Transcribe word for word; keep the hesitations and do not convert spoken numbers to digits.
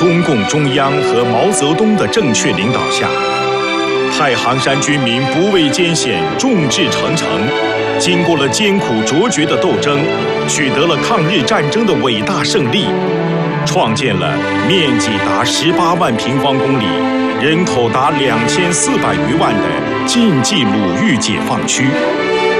中共中央和毛泽东的正确领导下，太行山军民不畏艰险，众志成城，经过了艰苦卓绝的斗争，取得了抗日战争的伟大胜利，创建了面积达十八万平方公里、人口达两千四百余万的晋冀鲁豫解放区。